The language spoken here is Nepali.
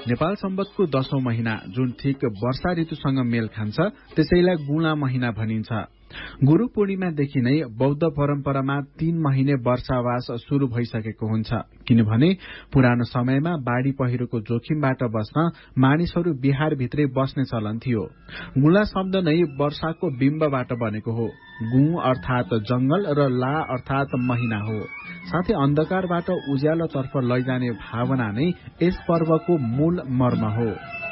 नेपाल सम्वतको 10औं महिना जुन ठिक वर्षा ऋतुसँग मेल खान्छ त्यसैलाई गुणा महिना भनिन्छ। गुरु पूर्णिमादेखि नै बौद्ध परम्परामा 3 महिने वर्षावास शुरू भइसकेको हुन्छ, किनभने पुरानो समयमा बाढ़ी पहिरोको जोखिमबाट बस्न मानिसहरू बिहारभित्रै बस्ने चलन थियो। गुला शब्द नै वर्षाको बिम्बबाट बनेको हो। गु अर्थात जंगल र ला अर्थात महिना हो। साथै अन्धकारबाट उज्यालोतर्फ लैजाने भावना नै यस पर्वको मूल मर्म हो।